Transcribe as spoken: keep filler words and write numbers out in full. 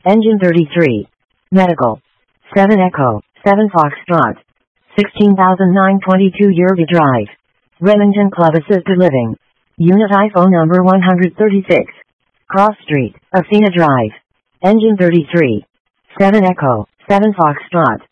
Engine thirty-three. Medical. seven Echo, seven Foxtrot. sixteen thousand nine hundred twenty-two Yerby Drive. Remington Club Assisted Living. Unit I phone number one hundred thirty-six. Cross Street, Athena Drive. Engine thirty-three. seven Echo, seven Foxtrot.